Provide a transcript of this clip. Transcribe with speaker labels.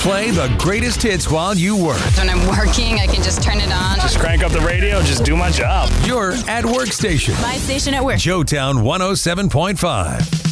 Speaker 1: play the greatest hits while you work.
Speaker 2: When I'm working, I can just turn it on.
Speaker 3: Just crank up the radio, just do my job.
Speaker 1: Your at work station.
Speaker 2: My station at work.
Speaker 1: Joetown 107.5.